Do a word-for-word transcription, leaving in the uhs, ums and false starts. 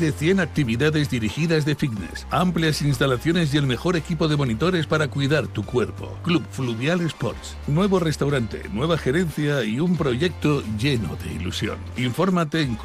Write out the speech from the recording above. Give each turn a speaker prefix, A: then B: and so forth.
A: de cien actividades dirigidas de fitness, amplias instalaciones y el mejor equipo de monitores para cuidar tu cuerpo. Club Fluvial Sports. Nuevo restaurante, nueva gerencia y un proyecto lleno de ilusión. Infórmate en